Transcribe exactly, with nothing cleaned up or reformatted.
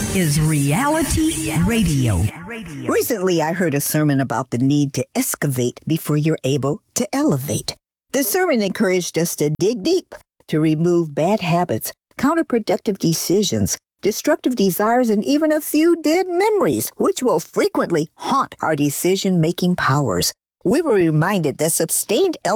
is Reality Radio. Recently, I heard a sermon about the need to excavate before you're able to elevate. The sermon encouraged us to dig deep, to remove bad habits, counterproductive decisions, destructive desires, and even a few dead memories, which will frequently haunt our decision-making powers. We were reminded that sustained